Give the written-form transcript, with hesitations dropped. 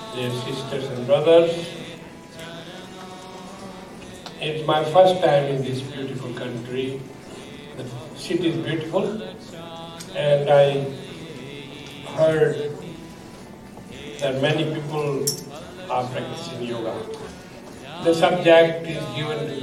dear sisters and brothers. It's my first time in this beautiful country. The city is beautiful, and I heard that many people are practicing yoga. The subject is given to